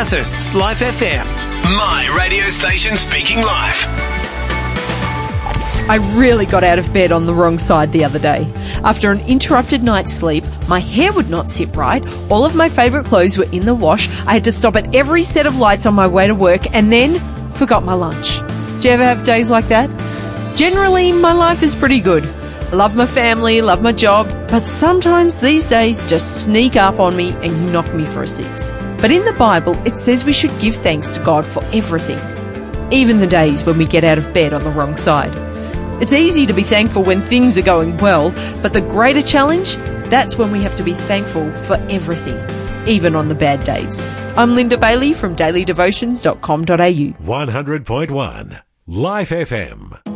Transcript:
Bathurst's Life FM. My radio station speaking life. I really got out of bed on the wrong side the other day. After an interrupted night's sleep, my hair would not sit right, all of my favourite clothes were in the wash, I had to stop at every set of lights on my way to work, and then forgot my lunch. Do you ever have days like that? Generally, my life is pretty good. I love my family, love my job, but sometimes these days just sneak up on me and knock me for a six. But in the Bible, it says we should give thanks to God for everything, even the days when we get out of bed on the wrong side. It's easy to be thankful when things are going well, but the greater challenge, that's when we have to be thankful for everything, even on the bad days. I'm Linda Bailey from dailydevotions.com.au. 100.1 Life FM.